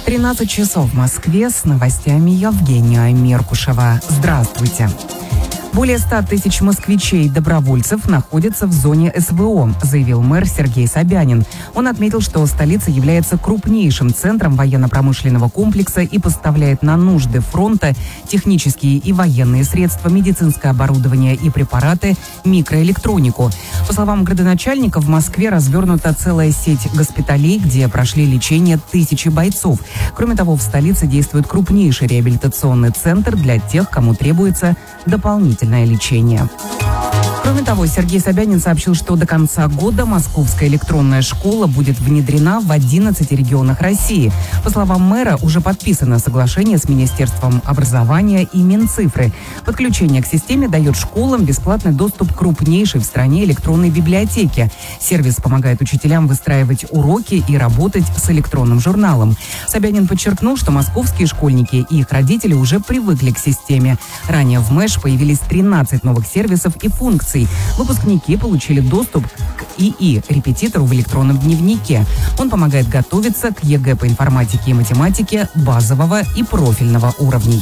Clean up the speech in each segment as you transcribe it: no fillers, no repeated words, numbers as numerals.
13 часов в Москве. С новостями Евгения Меркушева. Здравствуйте. Более 100 тысяч москвичей-добровольцев находятся в зоне СВО, заявил мэр Сергей Собянин. Он отметил, что столица является крупнейшим центром военно-промышленного комплекса и поставляет на нужды фронта технические и военные средства, медицинское оборудование и препараты, микроэлектронику. По словам градоначальника, в Москве развернута целая сеть госпиталей, где прошли лечение тысячи бойцов. Кроме того, в столице действует крупнейший реабилитационный центр для тех, кому требуется дополнительное лечение. Кроме того, Сергей Собянин сообщил, что до конца года московская электронная школа будет внедрена в 11 регионах России. По словам мэра, уже подписано соглашение с Министерством образования и Минцифры. Подключение к системе дает школам бесплатный доступ к крупнейшей в стране электронной библиотеке. Сервис помогает учителям выстраивать уроки и работать с электронным журналом. Собянин подчеркнул, что московские школьники и их родители уже привыкли к системе. Ранее в МЭШ появились 13 новых сервисов и функций. Выпускники получили доступ к ИИ репетитору в электронном дневнике. Он помогает готовиться к ЕГЭ по информатике и математике базового и профильного уровней.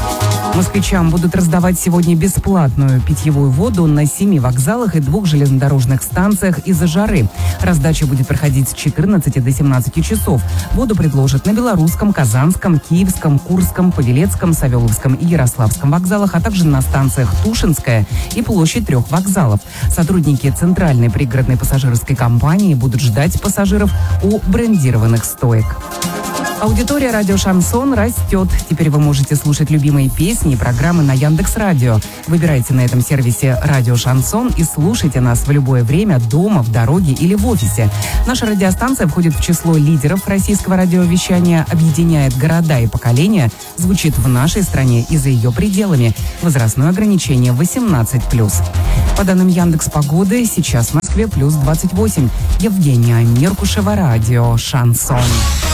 Москвичам будут раздавать сегодня бесплатную питьевую воду на 7 вокзалах и 2 железнодорожных станциях из-за жары. Раздача будет проходить с 14 до 17 часов. Воду предложат на Белорусском, Казанском, Киевском, Курском, Павелецком, Савеловском и Ярославском вокзалах, а также на станциях Тушинская и площадь 3 вокзалов. Сотрудники Центральной пригородной пассажирской компании будут ждать пассажиров у брендированных стоек. Аудитория радио «Шансон» растет. Теперь вы можете слушать любимые песни и программы на Яндекс.Радио. Выбирайте на этом сервисе «Радио Шансон» и слушайте нас в любое время, дома, в дороге или в офисе. Наша радиостанция входит в число лидеров российского радиовещания, объединяет города и поколения, звучит в нашей стране и за ее пределами. Возрастное ограничение 18+. По данным Яндекс.Погоды, сейчас в Москве плюс 28. Евгения Меркушева, радио «Шансон».